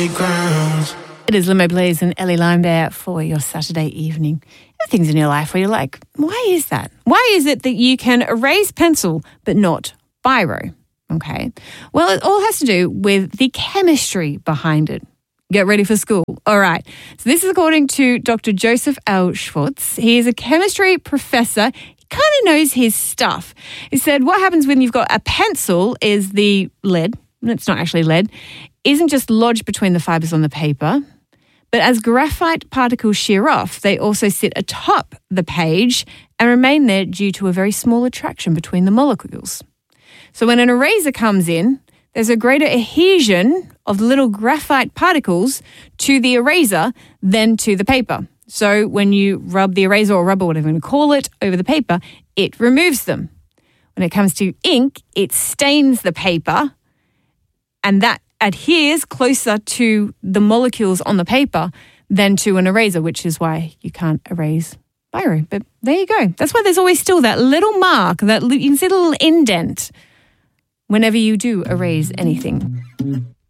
It is Limo Blaze and Ellie Limebear for your Saturday evening. There are things in your life where you're like, why is that? Why is it that you can erase pencil but not biro? Okay. Well, it all has to do with the chemistry behind it. Get ready for school. All right. So this is according to Dr. Joseph L. Schwartz. He is a chemistry professor. He kind of knows his stuff. He said what happens when you've got a pencil is the lead, and it's not actually lead, isn't just lodged between the fibers on the paper, but as graphite particles shear off, they also sit atop the page and remain there due to a very small attraction between the molecules. So when an eraser comes in, there's a greater adhesion of the little graphite particles to the eraser than to the paper. So when you rub the eraser or rubber, whatever you want to call it, over the paper, it removes them. When it comes to ink, it stains the paper, and that adheres closer to the molecules on the paper than to an eraser, which is why you can't erase biro. But there you go. That's why there's always still that little mark, that you can see a little indent whenever you do erase anything.